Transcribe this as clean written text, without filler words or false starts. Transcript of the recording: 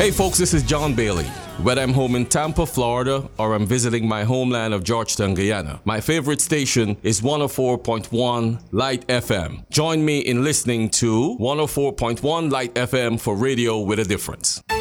Hey folks, this is John Bailey. Whether I'm home in Tampa, Florida, or I'm visiting my homeland of Georgetown, Guyana, my favorite station is 104.1 Light FM. Join me in listening to 104.1 Light FM for radio with a difference.